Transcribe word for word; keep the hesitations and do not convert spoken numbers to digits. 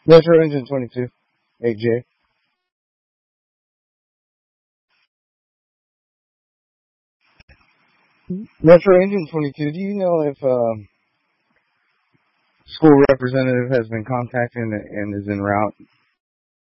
Metro Engine twenty-two, eight J. Metro Engine twenty-two, do you know if um, school representative has been contacted and, and is en route?